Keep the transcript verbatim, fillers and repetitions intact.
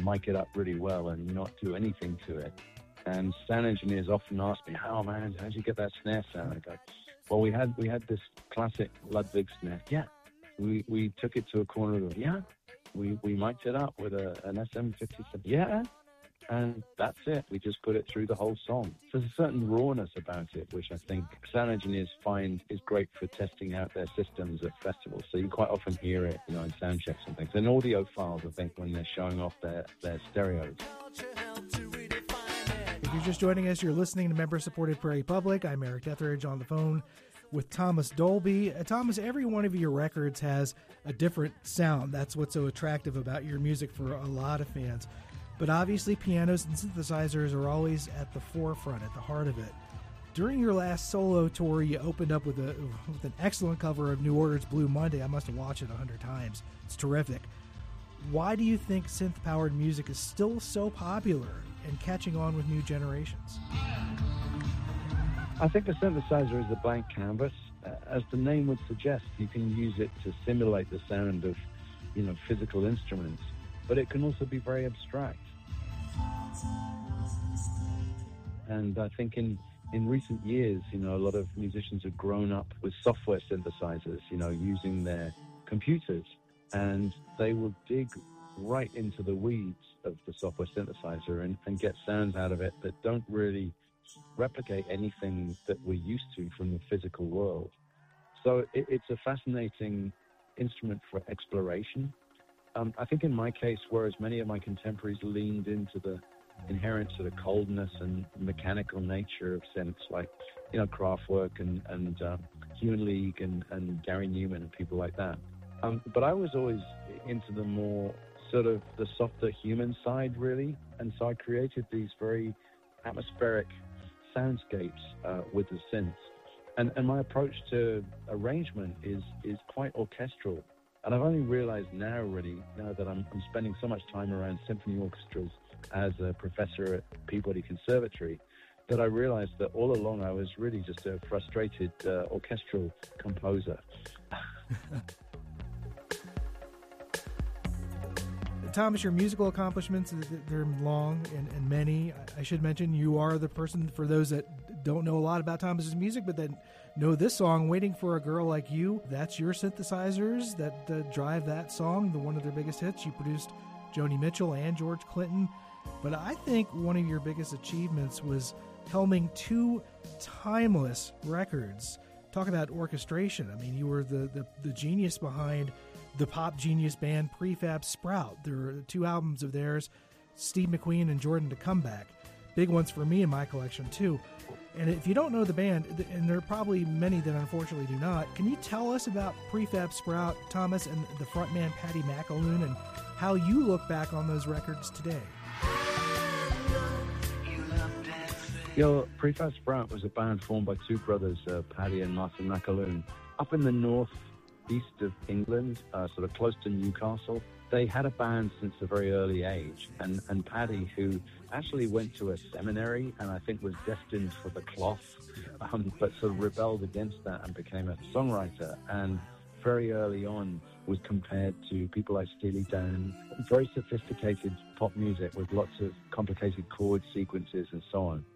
mic it up really well and not do anything to it. And sound engineers often ask me, "How, man, how'd you get that snare sound?" I go, "Well, we had we had this classic Ludwig snare. Yeah, we we took it to a corner of the yeah, we we mic'd it up with a an S M fifty-seven. Yeah." And that's it. We just put it through the whole song. So there's a certain rawness about it, which I think sound engineers find is great for testing out their systems at festivals. So you quite often hear it, you know, in sound checks and things. And audiophiles, I think, when they're showing off their, their stereos. If you're just joining us, you're listening to member-supported Prairie Public. I'm Eric Etheridge on the phone with Thomas Dolby. Uh, Thomas, every one of your records has a different sound. That's what's so attractive about your music for a lot of fans. But obviously, pianos and synthesizers are always at the forefront, at the heart of it. During your last solo tour, you opened up with, a, with an excellent cover of New Order's Blue Monday. I must have watched it a hundred times. It's terrific. Why do you think synth-powered music is still so popular and catching on with new generations? I think the synthesizer is a blank canvas. Uh, as the name would suggest, you can use it to simulate the sound of, you know, physical instruments, but it can also be very abstract. And I think in, in recent years, you know, a lot of musicians have grown up with software synthesizers, you know, using their computers, and they will dig right into the weeds of the software synthesizer and, and get sounds out of it that don't really replicate anything that we're used to from the physical world. So it, it's a fascinating instrument for exploration. Um, I think in my case, whereas many of my contemporaries leaned into the inherent sort of coldness and mechanical nature of synths, like, you know, Kraftwerk and, and um, Human League and, and Gary Newman and people like that. Um, but I was always into the more sort of the softer human side, really. And so I created these very atmospheric soundscapes uh, with the synths. And, and my approach to arrangement is, is quite orchestral. And I've only realized now, really, now that I'm, I'm spending so much time around symphony orchestras as a professor at Peabody Conservatory, that I realized that all along I was really just a frustrated uh, orchestral composer. Thomas, your musical accomplishments, they're long and, and many. I should mention you are the person, for those that don't know a lot about Thomas's music, but then know this song, Waiting for a Girl Like You. That's your synthesizers that uh, drive that song, the one of their biggest hits. You produced Joni Mitchell and George Clinton. But I think one of your biggest achievements was helming two timeless records. Talk about orchestration. I mean, you were the, the, the genius behind the pop genius band Prefab Sprout. There are two albums of theirs, Steve McQueen and Jordan to Comeback. Big ones for me in my collection, too. And if you don't know the band, and there are probably many that unfortunately do not, can you tell us about Prefab Sprout, Thomas, and the frontman Paddy McAloon, and how you look back on those records today? You know, Prefab Sprout was a band formed by two brothers, uh, Paddy and Martin McAloon, up in the north east of England, uh, sort of close to Newcastle. They had a band since a very early age, and, and Paddy, who actually went to a seminary and I think was destined for the cloth, um, but sort of rebelled against that and became a songwriter, and very early on was compared to people like Steely Dan, very sophisticated pop music with lots of complicated chord sequences and so on.